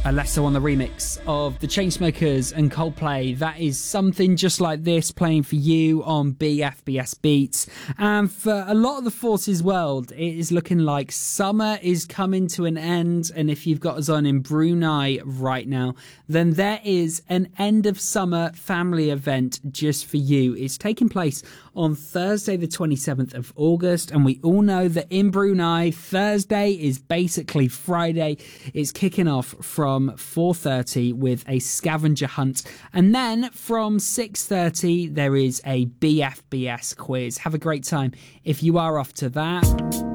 Alesso on the remix of the Chainsmokers and Coldplay. That is Something Just Like This playing for you on BFBS Beats. And for a lot of the Forces world, it is looking like summer is coming to an end. And if you've got us on in Brunei right now, then there is an end of summer family event just for you. It's taking place on Thursday the 27th of August, and we all know that in Brunei, Thursday is basically Friday. It's kicking off from 4:30 with a scavenger hunt, and then from 6:30 there is a BFBS quiz. Have a great time if you are off to that.